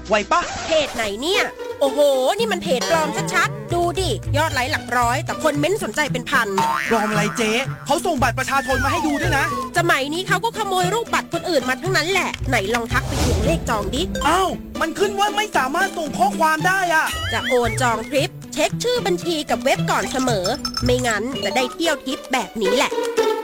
ไหวปะเพจไหนเนี่ยโอ้โหนี่มันเพจปลอมชัดๆดูดิยอดไลค์หลักร้อยแต่คนเม้นสนใจเป็นพันปลอมอะไรเจ๊เขาส่งบัตรประชาชนมาให้ดูด้วยนะสมัยนี้เขาก็ขโมยรูปบัตรคนอื่นมาทั้งนั้นแหละไหนลองทักไปเขียนเลขจองดิอ้าวมันขึ้นว่าไม่สามารถส่งข้อความได้อะจะโอนจองทริปเช็คชื่อบัญชีกับเว็บก่อนเสมอไม่งั้นจะได้เที่ยวทริปแบบนี้แหละ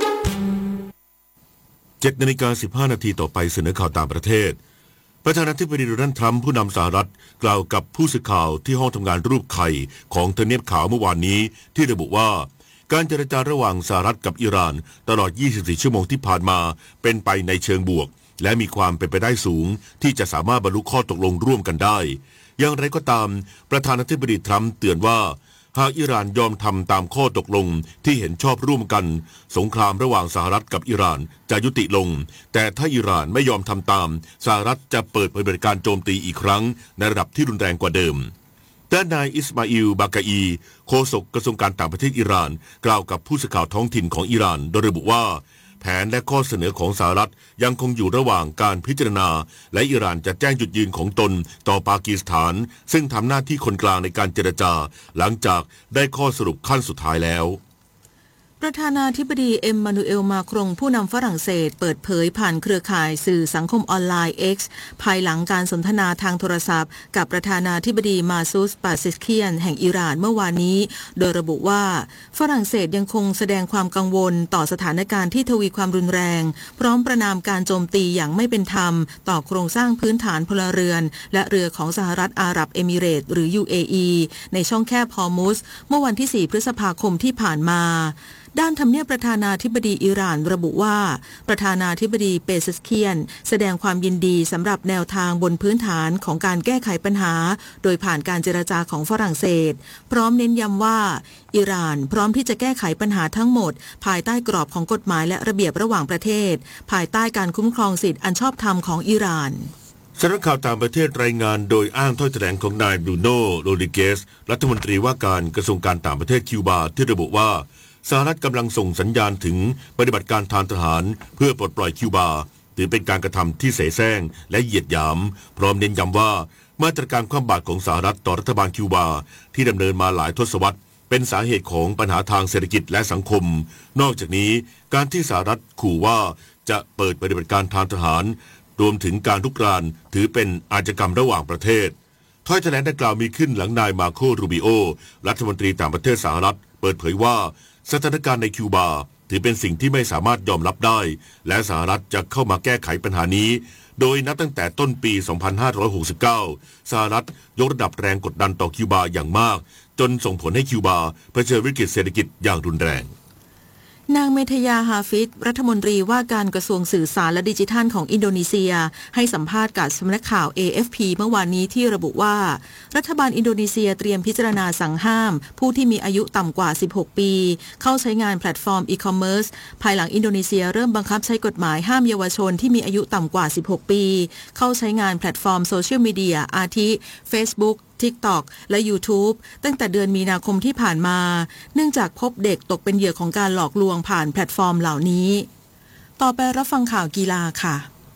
7:15 นาทีต่อไปเสนอข่าวต่างประเทศประธานาธิบดีโดนัลด์ทรัมป์ผู้นำสหรัฐกล่าวกับผู้สื่อข่าวที่ห้องทำงานรูปไข่ของทำเนียบขาวเมื่อวานนี้ที่ระบุว่าการเจรจาระหว่างสหรัฐกับอิหร่านตลอด 24 ชั่วโมงที่ผ่านมาเป็นไปในเชิงบวกและมีความเป็นไปได้สูงที่จะสามารถบรรลุข้อตกลงร่วมกันได้อย่างไรก็ตามประธานาธิบดีทรัมป์เตือนว่าหากอิหร่านยอมทำตามข้อตกลงที่เห็นชอบร่วมกันสงครามระหว่างสหรัฐกับอิหร่านจะยุติลงแต่ถ้าอิหร่านไม่ยอมทำตามสหรัฐจะเปิดปฏิบัติการโจมตีอีกครั้งในระดับที่รุนแรงกว่าเดิมด้านนายอิสมาอิล บากาอีโฆษกกระทรวงการต่างประเทศอิหร่านกล่าวกับผู้สื่อข่าวท้องถิ่นของอิหร่านโดยระบุว่าแผนและข้อเสนอของสหรัฐยังคงอยู่ระหว่างการพิจารณาและอิหร่านจะแจ้งจุดยืนของตนต่อปากีสถานซึ่งทำหน้าที่คนกลางในการเจรจาหลังจากได้ข้อสรุปขั้นสุดท้ายแล้วประธานาธิบดีเอ็มมานูเอลมาครงผู้นำฝรั่งเศสเปิดเผยผ่านเครือข่ายสื่อสังคมออนไลน์ X ภายหลังการสนทนาทางโทรศัพท์กับประธานาธิบดีมาซูส ปาซิสเคียนแห่งอิหร่านเมื่อวานนี้โดยระบุว่าฝรั่งเศสยังคงแสดงความกังวลต่อสถานการณ์ที่ทวีความรุนแรงพร้อมประณามการโจมตีอย่างไม่เป็นธรรมต่อโครงสร้างพื้นฐานพลเรือนและเรือของสหรัฐอาหรับเอมิเรตส์หรือ UAE ในช่องแคบฮอร์มุซเมื่อวันที่ 4 พฤษภาคมที่ผ่านมาด้านทำเนียบประธานาธิบดีอิหร่านระบุว่าประธานาธิบดีเปเซสเคียนแสดงความยินดีสำหรับแนวทางบนพื้นฐานของการแก้ไขปัญหาโดยผ่านการเจรจาของฝรั่งเศสพร้อมเน้นย้ำว่าอิหร่านพร้อมที่จะแก้ไขปัญหาทั้งหมดภายใต้กรอบของกฎหมายและระเบียบระหว่างประเทศภายใต้การคุ้มครองสิทธิอันชอบธรรมของอิหร่านสำนักข่าวต่างประเทศรายงานโดยอ้างถ้อยแถลงของนายบรูโน่โรดริเกสรัฐมนตรีว่าการกระทรวงการต่างประเทศคิวบาที่ระบุว่าสหรัฐกำลังส่งสัญญาณถึงปฏิบัติการทางทหารเพื่อปลดปล่อยคิวบาถือเป็นการกระทำที่เสแสร้งและเหยียดหยามพร้อมเน้นย้ำว่ามาตรการคว่ำบาตรของสหรัฐต่อรัฐบาลคิวบาที่ดำเนินมาหลายทศวรรษเป็นสาเหตุของปัญหาทางเศรษฐกิจและสังคมนอกจากนี้การที่สหรัฐขู่ว่าจะเปิดปฏิบัติการทางทหารรวมถึงการรุกรานถือเป็นอาชญากรรมระหว่างประเทศถ้อยแถลงดังกล่าวมีขึ้นหลังนายมาโค รูบิโอรัฐมนตรีต่างประเทศสหรัฐเปิดเผยว่าสถานการณ์ในคิวบาถือเป็นสิ่งที่ไม่สามารถยอมรับได้และสหรัฐจะเข้ามาแก้ไขปัญหานี้โดยนับตั้งแต่ต้นปี 2569 สหรัฐยกระดับแรงกดดันต่อคิวบาอย่างมากจนส่งผลให้คิวบาเผชิญวิกฤตเศรษฐกิจอย่างรุนแรงนางเมทยาฮาฟิซรัฐมนตรีว่าการกระทรวงสื่อสารและดิจิทัลของอินโดนีเซียให้สัมภาษณ์กับสำนักข่าว AFP เมื่อวานนี้ที่ระบุว่ารัฐบาลอินโดนีเซียเตรียมพิจารณาสั่งห้ามผู้ที่มีอายุต่ำกว่า 16 ปีเข้าใช้งานแพลตฟอร์มอีคอมเมิร์ซภายหลังอินโดนีเซียเริ่มบังคับใช้กฎหมายห้ามเยาวชนที่มีอายุต่ำกว่า 16 ปีเข้าใช้งานแพลตฟอร์มโซเชียลมีเดียอาทิ Facebook TikTok และ YouTube ตั้งแต่เดือนมีนาคมที่ผ่านมาเนื่องจากพบเด็กตกเป็นเหยื่อของการหลอกลวงผ่านแพลตฟอร์มเหล่านี้ต่อไปรับฟังข่าวกีฬาค่ะ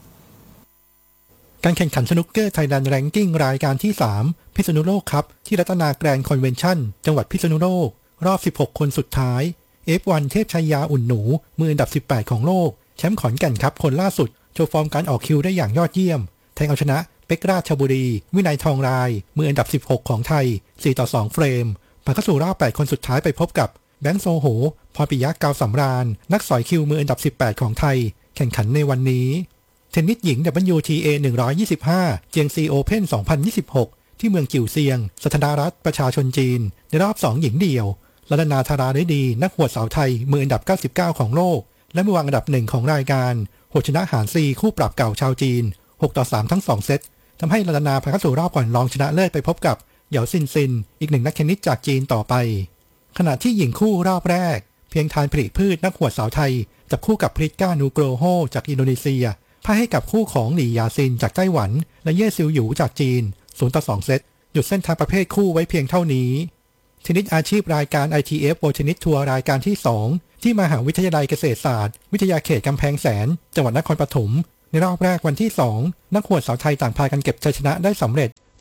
การแข่งขันสนุกเกอร์ไทยแลนด์แรงกิ้งรายการที่3พิษณุโลกครับที่รัตนาแกรนด์คอนเวนชั่นจังหวัดพิษณุโลกรอบ16คนสุดท้าย F1 เทพชัยยาอุ่นหนูมืออันดับ18ของโลกแชมป์ขอนแก่นครับคนล่าสุดโชว์ฟอร์มการออกคิวได้อย่างยอดเยี่ยมแทงเอาชนะเป็กราชบุรีวินัยทองรายมืออันดับ16ของไทย4-2เฟรมผ่านเข้าสู่รอบ8คนสุดท้ายไปพบกับแบงค์โซโหพรปิยะกาวสำราญนักสอยคิวมืออันดับ18ของไทยแข่งขันในวันนี้เทนนิสหญิง WTA 125เจียงซีโอเพ่น2026ที่เมืองจิวเซียงสาธารณรัฐประชาชนจีนในรอบ2หญิงเดี่ยวรัตนาธาราฤดีนักหวดสาวไทยมืออันดับ99ของโลกและมือวางอันดับ1ของรายการหวดชนะหานซีคู่ปรับเก่าชาวจีน6-3ทั้ง2เซตทำให้รัตนาผ่านเข้าสู่รอบก่อนรองชนะเลิศไปพบกับเหยาซินซินอีกหนึ่งนักเทนนิสจากจีนต่อไปขณะที่หญิงคู่รอบแรกเพียงทานผลิพืชนักหวดสาวไทยจับคู่กับพริก้านูโกรโฮจากอินโดนีเซียพ่ายให้กับคู่ของหลี่ยาซินจากไต้หวันและเย่ซิวหยูจากจีน0-2เซตหยุดเส้นทางประเภทคู่ไว้เพียงเท่านี้เทนนิสอาชีพรายการ ITF World Tennis Tour รายการที่2ที่มหาวิทยาลัยเกษตรศาสตร์วิทยาเขตกำแพงแสนจังหวัดนครปฐมในรอบแรกวันที่2นักหวดสาวไทยต่างพากันเก็บชัยชนะได้สำเร็จ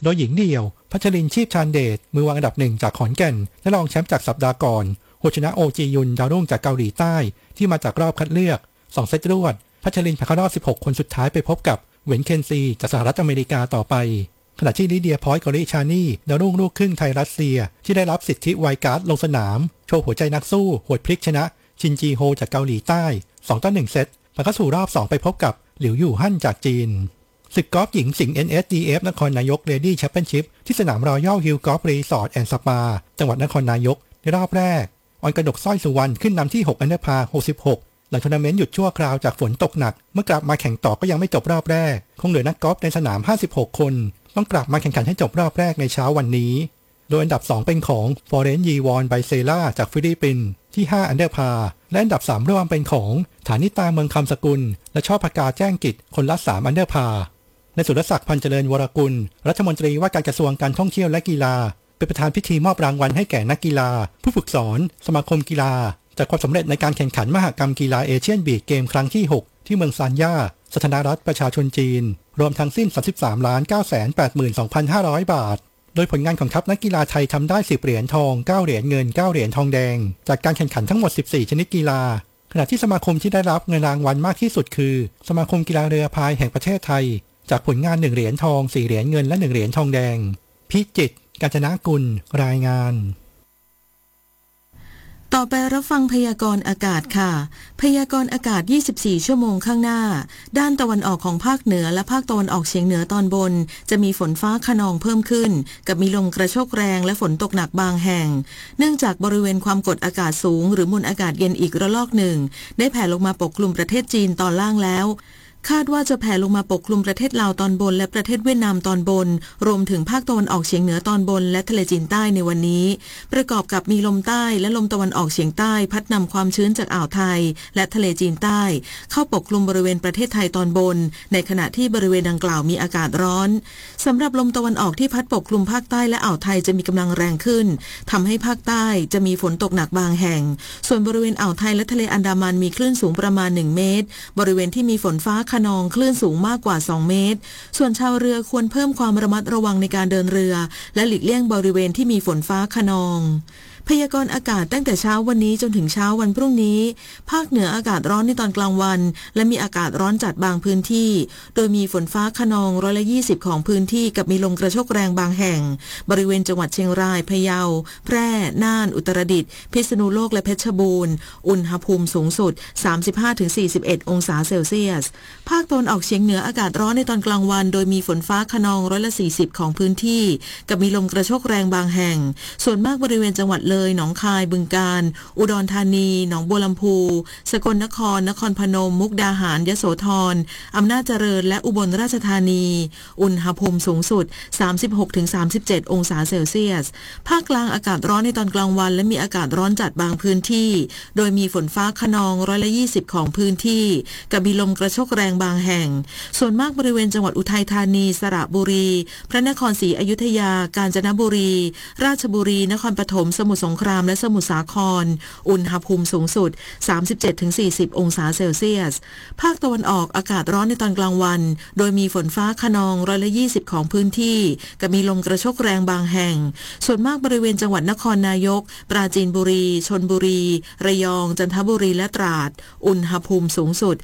โดยหญิงเดี่ยวพัชรินทร์ชีพชาญเดชมือวางอันดับหนึ่งจากขอนแก่นและรองแชมป์จากสัปดาห์ก่อนโฮชนะโอจียุนดาวรุ่งจากเกาหลีใต้ที่มาจากรอบคัดเลือก2 เซตรวดพัชรินทร์ผ่านเข้ารอบ16 คนสุดท้ายไปพบกับเหวนเคนซีจากสหรัฐอเมริกาต่อไปขณะที่ลิเดียพอยต์กอริชานีดาวรุ่งลูกครึ่งไทยรัสเซียที่ได้รับสิทธิไวการ์ดลงสนามโชว์หัวใจนักสู้หวดพลิกชนะชินจีโฮจากเกาหลีใต้2-1 เซตผ่านเข้าสู่รอบ2ไปพบกับหลิวยู่ฮั่นจากจีนศึกกอล์ฟหญิงสิงห์ NSDF นครนายกเลดี้แชมเปี้ยนชิพที่สนามรอยัลฮิลล์กอล์ฟรีสอร์ทแอนด์สปาจังหวัดนครนายกในรอบแรกออนกระดกสร้อยสุวรรณขึ้นนำที่6 อันเดอร์พาร์ 66หลังทัวร์นาเมนต์หยุดชั่วคราวจากฝนตกหนักเมื่อกลับมาแข่งต่อก็ยังไม่จบรอบแรกคงเหลือนักกอล์ฟในสนาม56 คนต้องกลับมาแข่งขันให้จบรอบแรกในเช้าวันนี้โดยอันดับ2เป็นของฟอเรนซ์ยีวอนไบเซล่าจากฟิลิปปินส์ที่5 อันเดอร์พาร์และอันดับ3ร่วมเป็นของฐานิตาเมืองคำสกุลและชอบพกาแจ้งกิจคนละ3 อันเดอร์พาร์ในสุรศักดิ์พันเจริญวรกุลรัฐมนตรีว่าการกระทรวงการท่องเที่ยวและกีฬาเป็นประธานพิธีมอบรางวัลให้แก่นักกีฬาผู้ฝึกสอนสมาคมกีฬาจากความสำเร็จในการแข่งขันมหกรรมกีฬาเอเชียนบีชเกมครั้งที่6ที่เมืองซานย่าสาธารณรัฐประชาชนจีนรวมทั้งสิ้น 33,982,500 บาทโดยผลงานของทัพนักกีฬาไทยทำได้10 เหรียญทอง9 เหรียญเงิน9 เหรียญทองแดงจากการแข่งขันทั้งหมด14 ชนิดกีฬาขณะที่สมาคมที่ได้รับเงินรางวัลมากที่สุดคือสมาคมกีฬาเรือพายแห่งประเทศไทยจากผลงาน1 เหรียญทอง4 เหรียญเงินและ1 เหรียญทองแดงพิจิตรกาญจนกุลรายงานต่อไปรับฟังพยากรณ์อากาศค่ะพยากรณ์อากาศ24 ชั่วโมงข้างหน้าด้านตะวันออกของภาคเหนือและภาคตะวันออกเฉียงเหนือตอนบนจะมีฝนฟ้าคะนองเพิ่มขึ้นกับมีลมกระโชกแรงและฝนตกหนักบางแห่งเนื่องจากบริเวณความกดอากาศสูงหรือมวลอากาศเย็นอีกระลอกหนึ่งได้แผ่ลงมาปกคลุมประเทศจีนตอนล่างแล้วคาดว่าจะแผ่ลงมาปกคลุมประเทศลาวตอนบนและประเทศเวียดนามตอนบนรวมถึงภาคตะวันออกเฉียงเหนือตอนบนและทะเลจีนใต้ในวันนี้ประกอบกับมีลมใต้และลมตะวันออกเฉียงใต้พัดนำความชื้นจากอ่าวไทยและทะเลจีนใต้เข้าปกคลุมบริเวณประเทศไทยตอนบนในขณะที่บริเวณดังกล่าวมีอากาศร้อนสำหรับลมตะวันออกที่พัดปกคลุมภาคใต้และอ่าวไทยจะมีกำลังแรงขึ้นทำให้ภาคใต้จะมีฝนตกหนักบางแห่งส่วนบริเวณอ่าวไทยและทะเลอันดามันมีคลื่นสูงประมาณ1 เมตรบริเวณที่มีฝนฟ้าคะนองคลื่นสูงมากกว่า2 เมตรส่วนชาวเรือควรเพิ่มความระมัดระวังในการเดินเรือและหลีกเลี่ยงบริเวณที่มีฝนฟ้าคะนองพยากรณ์อากาศตั้งแต่เช้าวันนี้จนถึงเช้าวันพรุ่งนี้ภาคเหนืออากาศร้อนในตอนกลางวันและมีอากาศร้อนจัดบางพื้นที่โดยมีฝนฟ้าคะนอง120ของพื้นที่กับมีลมกระโชกแรงบางแห่งบริเวณจังหวัดเชียงรายพะเยาแพร่น่านอุตรดิตถ์พิษณุโลกและเพชรบูรณ์อุณหภูมิสูงสุด 35-41 องศาเซลเซียสภาคตะวันออกเฉียงเหนืออากาศร้อนในตอนกลางวันโดยมีฝนฟ้าคะนอง140ของพื้นที่กับมีลมกระโชกแรงบางแห่งส่วนมากบริเวณจังหวัดเลยหนองคายบึงกาฬอุดรธานีหนองบัวลำพูสกลนครนครพนมมุกดาหารยโสธรอำนาจเจริญและอุบลราชธานีอุณหภูมิสูงสุด 36-37 องศาเซลเซียสภาคกลางอากาศร้อนในตอนกลางวันและมีอากาศร้อนจัดบางพื้นที่โดยมีฝนฟ้าคะนอง120ของพื้นที่กับมีลมกระโชกแรงบางแห่งส่วนมากบริเวณจังหวัดอุทัยธานีสระบุรีพระนครศรีอยุธยากาญจนบุรีราชบุรีนครปฐมสมุทรสงครามและสมุทรสาครอุณหภูมิสูงสุด 37-40 องศาเซลเซียสภาคตะวันออกอากาศร้อนในตอนกลางวันโดยมีฝนฟ้าคะนอง120ของพื้นที่กับมีลมกระโชกแรงบางแห่งส่วนมากบริเวณจังหวัดนครนายกปราจีนบุรีชลบุรีระยองจันทบุรีและตราดอุณหภูมิสูงสุด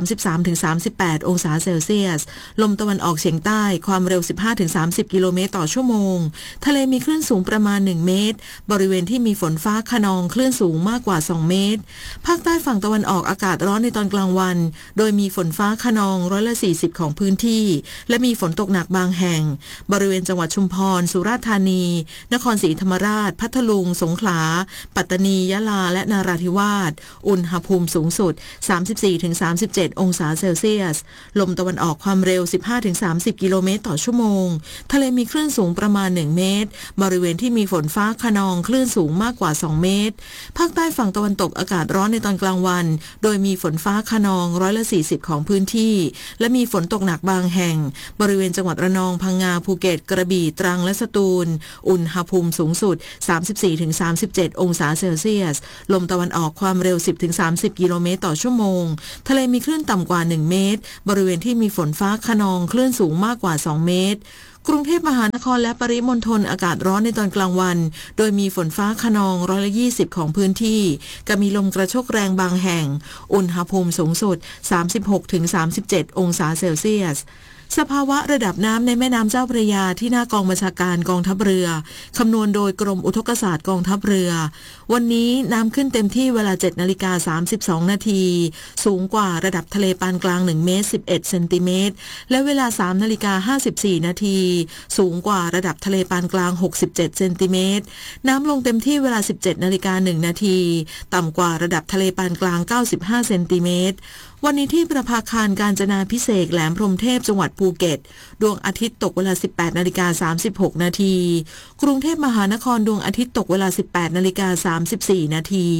33-38 องศาเซลเซียสลมตะวันออกเฉียงใต้ความเร็ว 15-30 กิโลเมตรต่อชั่วโมงทะเลมีคลื่นสูงประมาณ1 เมตรบริเวณที่มีฝนฟ้าคะนองคลื่นสูงมากกว่า2 เมตรภาคใต้ฝั่งตะวันออกอากาศร้อนในตอนกลางวันโดยมีฝนฟ้าคะนอง140ของพื้นที่และมีฝนตกหนักบางแห่งบริเวณจังหวัดชุมพรสุราษฎร์ธานีนครศรีธรรมราชพัทลุงสงขลาปัตตานียะลาและนราธิวาสอุณหภูมิสูงสุด 34-37 องศาเซลเซียสลมตะวันออกความเร็ว 15-30 กิโลเมตรต่อชั่วโมงทะเลมีคลื่นสูงประมาณ1 เมตรบริเวณที่มีฝนฟ้าคะนองคลื่นสูงมากกว่า2 เมตรภาคใต้ฝั่งตะวันตกอากาศร้อนในตอนกลางวันโดยมีฝนฟ้าคะนอง140ของพื้นที่และมีฝนตกหนักบางแห่งบริเวณจังหวัดระนองพังงาภูเก็ตกระบี่ตรังและสตูลอุณหภูมิสูงสุด 34-37 องศาเซลเซียสลมตะวันออกความเร็ว 10-30 กิโลเมตรต่อชั่วโมงทะเลมีคลื่นต่ำกว่า1 เมตรบริเวณที่มีฝนฟ้าคะนองคลื่นสูงมากกว่า2 เมตรกรุงเทพมหานครและปริมณฑลอากาศร้อนในตอนกลางวันโดยมีฝนฟ้าคะนอง120ของพื้นที่กับมีลมกระโชกแรงบางแห่งอุณหภูมิสูงสุด 36-37 องศาเซลเซียสสภาวะระดับน้ำในแม่น้ำเจ้าพระยาที่หน้ากองบัญชาการกองทัพเรือคำนวณโดยกรมอุทกศาสตร์กองทัพเรือวันนี้น้ำขึ้นเต็มที่เวลา 7:32 นาทีสูงกว่าระดับทะเลปานกลาง1 เมตร 11 เซนติเมตรและเวลา 3:54 นาทีสูงกว่าระดับทะเลปานกลาง67 เซนติเมตรน้ำลงเต็มที่เวลา 17:01 นาทีต่ำกว่าระดับทะเลปานกลาง95 เซนติเมตรวันนี้ที่ประภาคารกาญจนาภิเษกแหลมพรหมเทพจังหวัดภูเก็ตดวงอาทิตย์ตกเวลา 18:36 นาทีกรุงเทพมหานครดวงอาทิตย์ตกเวลา 18:34 นาที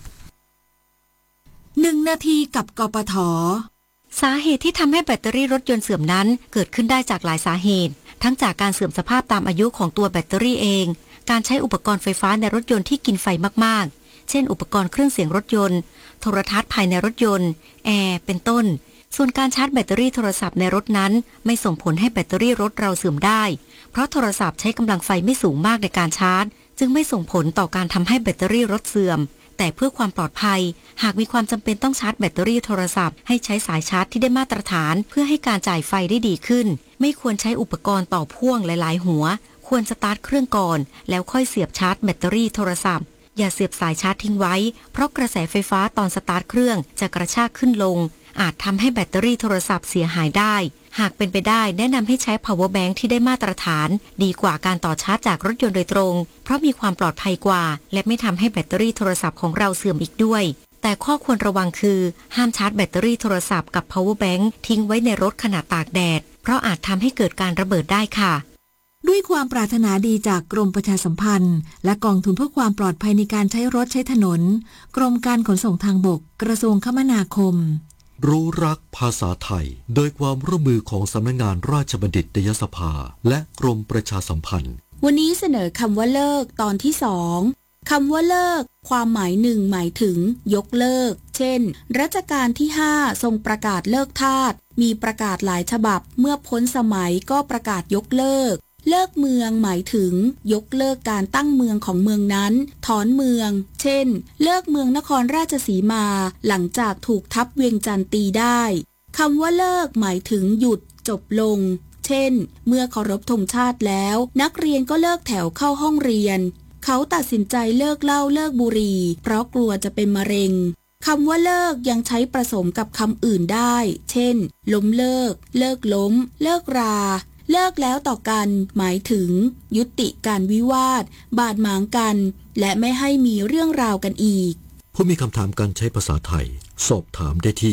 1 นาทีกับกปท. สาเหตุที่ทำให้แบตเตอรี่รถยนต์เสื่อมนั้นเกิดขึ้นได้จากหลายสาเหตุทั้งจากการเสื่อมสภาพตามอายุของตัวแบตเตอรี่เองการใช้อุปกรณ์ไฟฟ้าในรถยนต์ที่กินไฟมากๆเช่นอุปกรณ์เครื่องเสียงรถยนต์โทรทัศน์ภายในรถยนต์แอร์เป็นต้นส่วนการชาร์จแบตเตอรี่โทรศัพท์ในรถนั้นไม่ส่งผลให้แบตเตอรี่รถเราเสื่อมได้เพราะโทรศัพท์ใช้กำลังไฟไม่สูงมากในการชาร์จจึงไม่ส่งผลต่อการทำให้แบตเตอรี่รถเสื่อมแต่เพื่อความปลอดภัยหากมีความจำเป็นต้องชาร์จแบตเตอรี่โทรศัพท์ให้ใช้สายชาร์จที่ได้มาตรฐานเพื่อให้การจ่ายไฟได้ดีขึ้นไม่ควรใช้อุปกรณ์ต่อพ่วงหลายๆหัวควรสตาร์ทเครื่องก่อนแล้วค่อยเสียบชาร์จแบตเตอรี่โทรศัพท์อย่าเสียบสายชาร์จทิ้งไว้เพราะกระแสไฟฟ้าตอนสตาร์ทเครื่องจะกระชากขึ้นลงอาจทำให้แบตเตอรี่โทรศัพท์เสียหายได้หากเป็นไปได้แนะนำให้ใช้ power bank ที่ได้มาตรฐานดีกว่าการต่อชาร์จจากรถยนต์โดยตรงเพราะมีความปลอดภัยกว่าและไม่ทำให้แบตเตอรี่โทรศัพท์ของเราเสื่อมอีกด้วยแต่ข้อควรระวังคือห้ามชาร์จแบตเตอรี่โทรศัพท์กับ power bank ทิ้งไว้ในรถขณะตากแดดเพราะอาจทำให้เกิดการระเบิดได้ค่ะด้วยความปรารถนาดีจากกรมประชาสัมพันธ์และกองทุนเพื่อความปลอดภัยในการใช้รถใช้ถนนกรมการขนส่งทางบกกระทรวงคมนาคมรู้รักภาษาไทยโดยความร่วมมือของสำนักงานราชบัณฑิตยสภาและกรมประชาสัมพันธ์วันนี้เสนอคำว่าเลิกตอนที่2คำว่าเลิกความหมายหนึ่งหมายถึงยกเลิกเช่นรัชกาลที่5ทรงประกาศเลิกทาสมีประกาศหลายฉบับเมื่อพ้นสมัยก็ประกาศยกเลิกเลิกเมืองหมายถึงยกเลิกการตั้งเมืองของเมืองนั้นถอนเมืองเช่นเลิกเมืองนครราชสีมาหลังจากถูกทัพเวียงจันทร์ตีได้คำว่าเลิกหมายถึงหยุดจบลงเช่นเมื่อเคารพธงชาติแล้วนักเรียนก็เลิกแถวเข้าห้องเรียนเขาตัดสินใจเลิกเหล้าเลิกบุหรี่เพราะกลัวจะเป็นมะเร็งคำว่าเลิกยังใช้ผสมกับคำอื่นได้เช่นล้มเลิกเลิกล้มเลิกราเลิกแล้วต่อกันหมายถึงยุติการวิวาทบาดหมางกันและไม่ให้มีเรื่องราวกันอีกผู้มีคำถามการใช้ภาษาไทยสอบถามได้ที่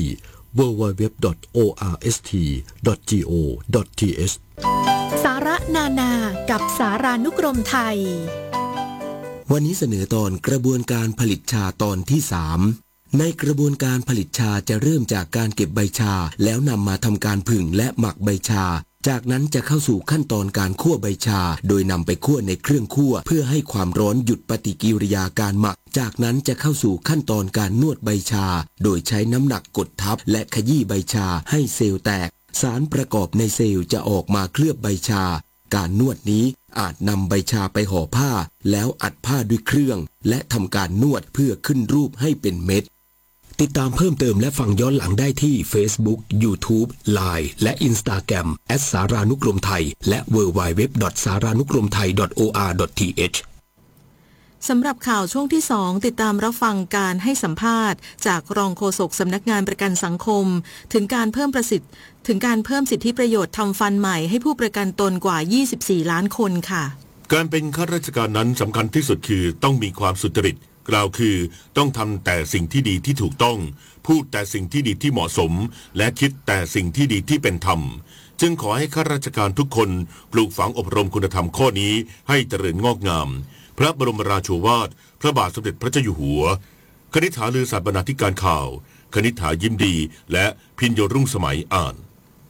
www.orst.go.th สาระนานากับสารานุกรมไทยวันนี้เสนอตอนกระบวนการผลิตชาตอนที่3ในกระบวนการผลิตชาจะเริ่มจากการเก็บใบชาแล้วนำมาทำการผึ่งและหมักใบชาจากนั้นจะเข้าสู่ขั้นตอนการคั่วใบชาโดยนำไปคั่วในเครื่องคั่วเพื่อให้ความร้อนหยุดปฏิกิริยาการหมักจากนั้นจะเข้าสู่ขั้นตอนการนวดใบชาโดยใช้น้ำหนักกดทับและขยี้ใบชาให้เซลล์แตกสารประกอบในเซลล์จะออกมาเคลือบใบชาการนวดนี้อาจนำใบชาไปห่อผ้าแล้วอัดผ้าด้วยเครื่องและทำการนวดเพื่อขึ้นรูปให้เป็นเม็ดติดตามเพิ่มเติมและฟังย้อนหลังได้ที่ Facebook, YouTube, Line และ Instagram @สารานุกรมไทยและ www.saranukromthai.or.th สำหรับข่าวช่วงที่2ติดตามรับฟังการให้สัมภาษณ์จากรองโฆษกสำนักงานประกันสังคมถึงการเพิ่มสิทธิประโยชน์ทำฟันใหม่ให้ผู้ประกันตนกว่า24ล้านคนค่ะการเป็นข้าราชการนั้นสำคัญที่สุดคือต้องมีความสุจริตกล่าวคือต้องทำแต่สิ่งที่ดีที่ถูกต้องพูดแต่สิ่งที่ดีที่เหมาะสมและคิดแต่สิ่งที่ดีที่เป็นธรรมจึงขอให้ข้าราชการทุกคนปลูกฝังอบรมคุณธรรมข้อนี้ให้เจริญงอกงามพระบรมราโชวาทพระบาทสมเด็จพระเจ้าอยู่หัวคณิษฐาลือศาสตร์บรรณาธิการข่าวคณิษฐายิ้มดีและพิญโยรุ่งสมัยอ่าน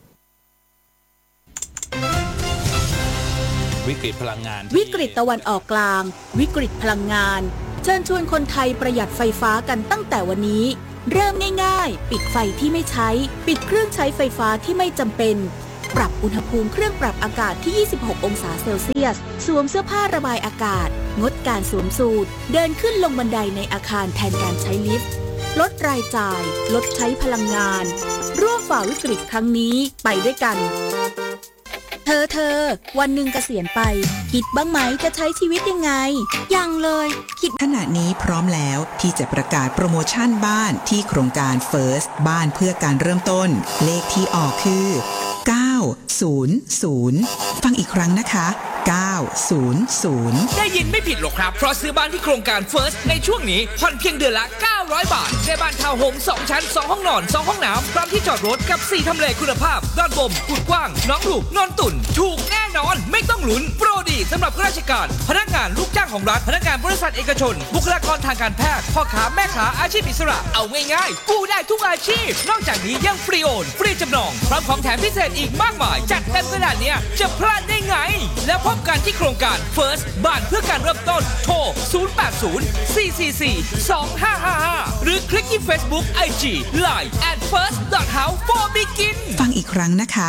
วิกฤตพลังงานวิกฤตตะวันออกกลางวิกฤตพลังงานเชิญชวนคนไทยประหยัดไฟฟ้ากันตั้งแต่วันนี้เริ่มง่ายๆปิดไฟที่ไม่ใช้ปิดเครื่องใช้ไฟฟ้าที่ไม่จำเป็นปรับอุณหภูมิเครื่องปรับอากาศที่ 26 องศาเซลเซียสสวมเสื้อผ้าระบายอากาศงดการสวมสูทเดินขึ้นลงบันไดในอาคารแทนการใช้ลิฟต์ลดรายจ่ายลดใช้พลังงานร่วมฝ่าวิกฤตครั้งนี้ไปด้วยกันเธอวันหนึ่งเกษียณไปคิดบ้างไหมจะใช้ชีวิตยังไงยังเลยคิดขณะนี้พร้อมแล้วที่จะประกาศโปรโมชั่นบ้านที่โครงการ First บ้านเพื่อการเริ่มต้นเลขที่ออกคือ900ฟังอีกครั้งนะคะ900 ได้ยินไม่ผิดหรอกครับเพราะซื้อบ้านที่โครงการ First ในช่วงนี้ผ่อนเพียงเดือนละ900 บาทได้บ้านทาวน์โฮม2ชั้น2ห้องนอน2ห้องน้ำพร้อมที่จอดรถกับ4ทำเลคุณภาพดอนบมกุดกว้างน้องหลูกนนตุ่นถูกแน่นอนไม่ต้องลุ้นโปรดีสำหรับข้าราชการพนักงานลูกจ้างของรัฐพนักงานบริษัทเอกชนบุคลากรทางการแพทย์พ่อค้าแม่ค้าอาชีพอิสระเอาง่ายๆกู้ได้ทุกอาชีพนอกจากนี้ยังฟรีโอนฟรีจำนองพร้อมของแถมพิเศษอีกมากมายจัดเต็มขนาดนี้จะพลาดได้ไงแล้วพบกันที่โครงการ First บ้านเพื่อการเริ่มต้นโทร 080-444-2555 หรือคลิกที่ Facebook IG Line @first.house for begin ฟังอีกครั้งนะคะ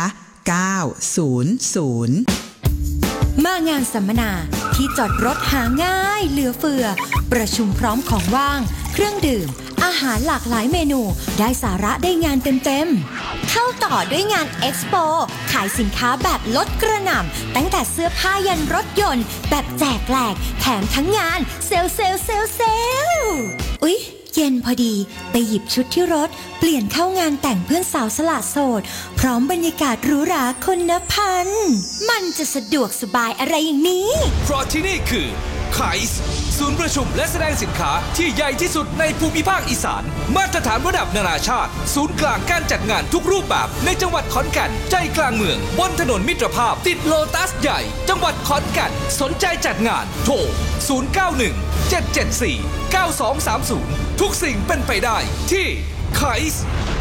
900 มางานสัมมนาที่จอดรถหาง่ายเหลือเฟือประชุมพร้อมของว่างเครื่องดื่มอาหารหลากหลายเมนูได้สาระได้งานเต็มๆเข้าต่อด้วยงานเอ็กซ์โปขายสินค้าแบบลดกระหน่ำตั้งแต่เสื้อผ้ายันรถยนต์แบบแจกแหลกแถมทั้งงานเซลอุ๊ยเย็นพอดีไปหยิบชุดที่รถเปลี่ยนเข้างานแต่งเพื่อนสาวสละโสดพร้อมบรรยากาศหรูหราคนนับพันมันจะสะดวกสบายอะไรอย่างนี้เพราะที่นี่คือไคส์ศูนย์ประชุมและแสดงสินค้าที่ใหญ่ที่สุดในภูมิภาคอีสานมาตรฐานระดับนานาชาติศูนย์กลางการจัดงานทุกรูปแบบในจังหวัดขอนแก่นใจกลางเมืองบนถนนมิตรภาพติดโลตัสใหญ่จังหวัดขอนแก่นสนใจจัดงานโทร 091-774-9230 ทุกสิ่งเป็นไปได้ที่ไคส์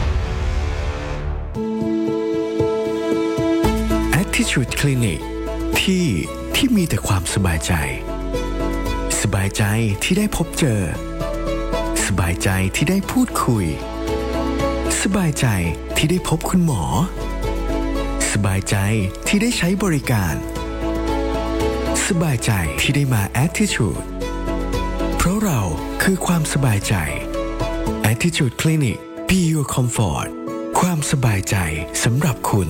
Attitude Clinic ที่มีแต่ความสบายใจสบายใจที่ได้พบเจอสบายใจที่ได้พูดคุยสบายใจที่ได้พบคุณหมอสบายใจที่ได้ใช้บริการสบายใจที่ได้มา Attitude เพราะเราคือความสบายใจ Attitude Clinic Be Your Comfort ความสบายใจสำหรับคุณ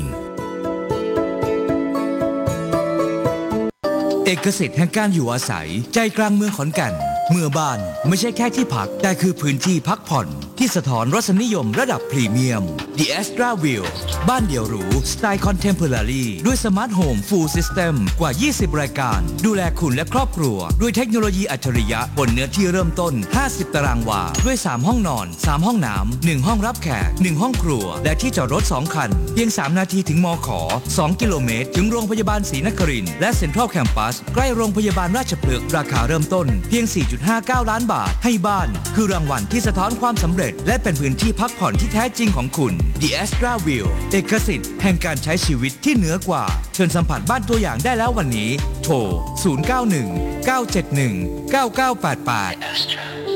เอกสิทธิ์แห่งการอยู่อาศัยใจกลางเมืองขอนแก่นเมื่อบ้านไม่ใช่แค่ที่พักแต่คือพื้นที่พักผ่อนที่สะท้อนรสนิยมระดับพรีเมียม The Astra View บ้านเดี่ยวหรูสไตล์คอนเทมพอรารีด้วยสมาร์ทโฮมฟูลซิสเต็มกว่า20รายการดูแลคุณและครอบครัวด้วยเทคโนโลยีอัจฉริยะบนเนื้อที่เริ่มต้น50ตารางวาด้วย3ห้องนอน3ห้องน้ำ1ห้องรับแขก1ห้องครัวและที่จอดรถ2คันเพียง3นาทีถึงมข2กิโลเมตรถึงโรงพยาบาลศรีนครินทร์และเซ็นทรัลแคมปัสใกล้โรงพยาบาลราชพฤกษ์ราคาเริ่มต้นเพียง 4.59 ล้านบาทให้บ้านคือรางวัลที่สะท้อนความสำเร็จและเป็นพื้นที่พักผ่อนที่แท้จริงของคุณ The Astra View เอกสิทธิ์แห่งการใช้ชีวิตที่เหนือกว่าเชิญสัมผัสบ้านตัวอย่างได้แล้ววันนี้โทร 091-971-9988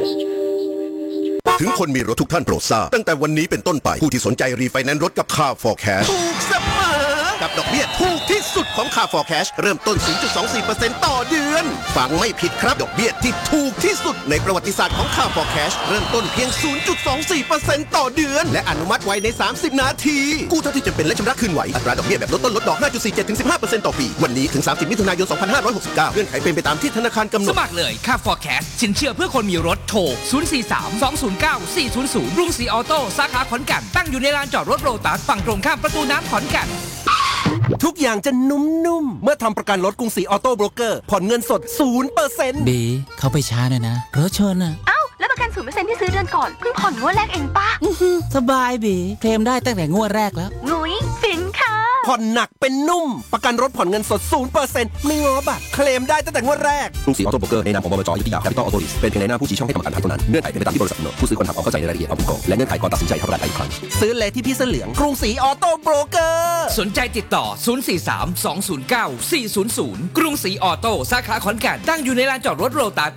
ถึงคนมีรถทุกท่านโปรดทราบตั้งแต่วันนี้เป็นต้นไปผู้ที่สนใจรีไฟแนนซ์รถกับ Car for Cash ถูกเสมอกับดอกเบี้ยถูกที่สุดของ Car for Cash เริ่มต้น 0.24% ต่อเดือนฟังไม่ผิดครับดอกเบี้ยที่ถูกที่สุดในประวัติศาสตร์ของ Car for Cash เริ่มต้นเพียง 0.24% ต่อเดือนและอนุมัติไว้ใน30นาทีกู้เท่าที่จำเป็นและชำระคืนไหวอัตราดอกเบี้ยแบบลดต้นลดดอก 5.47-15% ต่อปีวันนี้ถึง30มิถุนายน 2569เงื่อนไขเป็นไปตามที่ธนาคารกำหนดสมัครเลย Car for Cash สินเชื่อเพื่อคนมีรถโทร 043-209-400 กรุงศรีออโต้สาขาขอนแก่นตั้งอยู่ในลานจอดรถโลตัสฝั่งตรงข้ามประตูน้ำขอนแก่นทุกอย่างจะนุ่มๆเมื่อทำประกันรถกรุงศรีออโต้โบรกเกอร์ผ่อนเงินสด 0% บีเขาไปช้าหน่อยนะรถชนอ่ะเอ้าแล้วประกัน 0% ที่ซื้อเดือนก่อนเพิ่งผ่อนงวดแรกเองป่ะสบายบีเคลมได้ตั้งแต่งวดแรกแล้วงุยฟินค่ะผ่อนหนักเป็นนุ่มประกันรถผ่อนเงินสด 0% ไม่ง้อบัตรเคลมได้ตั้งแต่งวดแรกกรุงศรีออโต้โบรกเกอร์ในนามของบลจ.ยุทธยาแคปิตอลออโต้ลิสเป็นเพียงในหน้าผู้ชี้ช่องให้ทำประกันภัยเท่านั้นเงื่อนไขเป็นไปตามที่บริษัทกำหนดผู้ซื้อควรทำความเข้าใจในรายละเอียดเอาผู้กองและเงื่อนไขก่อนตัดสินใจทำประกันภัยอีกครั้งซื้อเลยที่พี่เสื้อเหลืองกรุงศรีออโต้โบรกเกอร์สนใจติดต่อ 043-209-400 กรุงศรีออโต้สาขาขอนแก่นตั้งอยู่ในลานจอดรถโลตัส